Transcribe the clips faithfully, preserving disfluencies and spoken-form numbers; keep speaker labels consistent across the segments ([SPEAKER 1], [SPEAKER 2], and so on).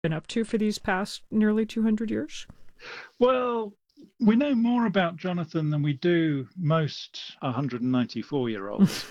[SPEAKER 1] been up to for these past nearly two hundred years?
[SPEAKER 2] Well, we know more about Jonathan than we do most one hundred ninety-four-year-olds.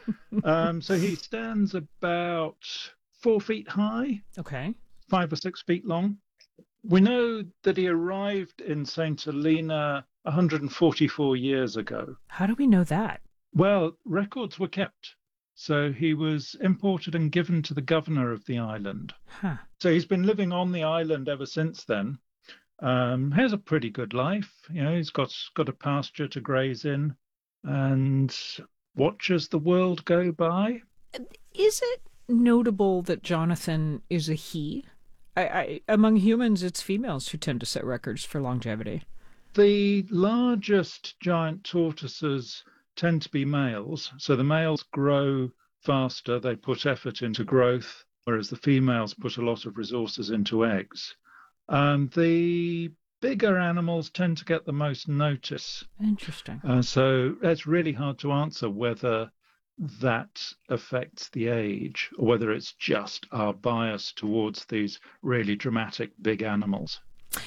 [SPEAKER 2] um, so he stands about four feet high,
[SPEAKER 1] Okay.
[SPEAKER 2] five or six feet long. We know that he arrived in Saint Helena one hundred forty-four years ago.
[SPEAKER 1] How do we know that?
[SPEAKER 2] Well, records were kept. So he was imported and given to the governor of the island.
[SPEAKER 1] Huh.
[SPEAKER 2] So he's been living on the island ever since then. Um, has a pretty good life. You know, he's got got a pasture to graze in and watches the world go by.
[SPEAKER 1] Is it notable that Jonathan is a he? I, I, among humans, it's females who tend to set records for longevity.
[SPEAKER 2] The largest giant tortoises tend to be males. So the males grow faster, they put effort into growth, whereas the females put a lot of resources into eggs. And the bigger animals tend to get the most notice.
[SPEAKER 1] Interesting.
[SPEAKER 2] Uh, so it's really hard to answer whether that affects the age or whether it's just our bias towards these really dramatic big animals.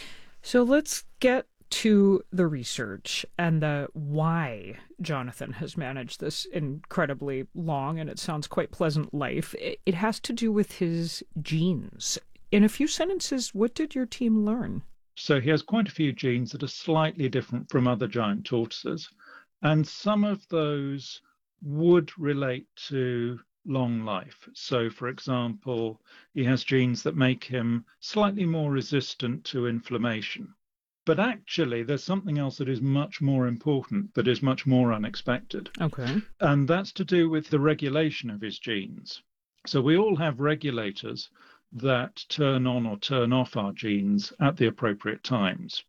[SPEAKER 1] So let's get to the research and the why Jonathan has managed this incredibly long and it sounds quite pleasant life. It, it has to do with his genes. In a few sentences, what did your team learn?
[SPEAKER 2] So he has quite a few genes that are slightly different from other giant tortoises, and some of those would relate to long life. So, for example, he has genes that make him slightly more resistant to inflammation. But actually, there's something else that is much more important, that is much more unexpected.
[SPEAKER 1] Okay.
[SPEAKER 2] And that's to do with the regulation of his genes. So we all have regulators that turn on or turn off our genes at the appropriate times.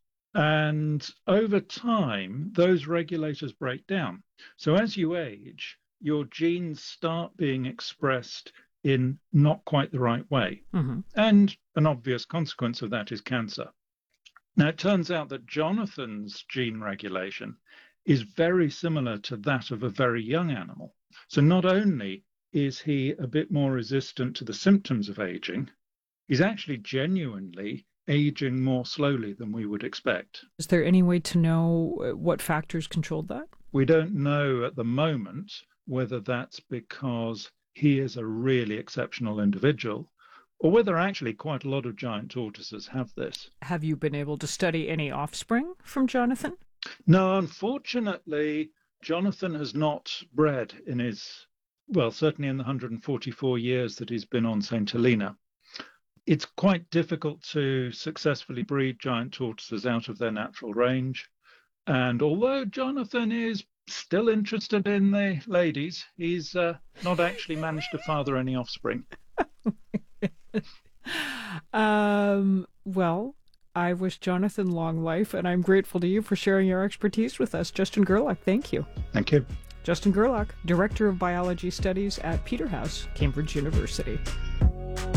[SPEAKER 2] And over time, those regulators break down. So as you age, your genes start being expressed in not quite the right way.
[SPEAKER 1] Mm-hmm.
[SPEAKER 2] And an obvious consequence of that is cancer. Now, it turns out that Jonathan's gene regulation is very similar to that of a very young animal. So not only is he a bit more resistant to the symptoms of aging, he's actually genuinely aging more slowly than we would expect.
[SPEAKER 1] Is there any way to know what factors controlled that?
[SPEAKER 2] We don't know at the moment whether that's because he is a really exceptional individual or whether actually quite a lot of giant tortoises have this.
[SPEAKER 1] Have you been able to study any offspring from Jonathan?
[SPEAKER 2] No, unfortunately, Jonathan has not bred in his, well, certainly in the one hundred forty-four years that he's been on Saint Helena. It's quite difficult to successfully breed giant tortoises out of their natural range. And although Jonathan is still interested in the ladies, he's uh, not actually managed to father any offspring.
[SPEAKER 1] um, well, I wish Jonathan long life, and I'm grateful to you for sharing your expertise with us. Justin Gerlach, thank you.
[SPEAKER 2] Thank you.
[SPEAKER 1] Justin Gerlach, Director of Biology Studies at Peterhouse, Cambridge University.